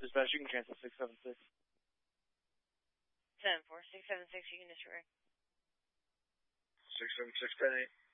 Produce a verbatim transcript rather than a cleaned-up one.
Dispatch, you can transfer six seven six. ten four, six seven six, you can disregard. six seven six, ten eight.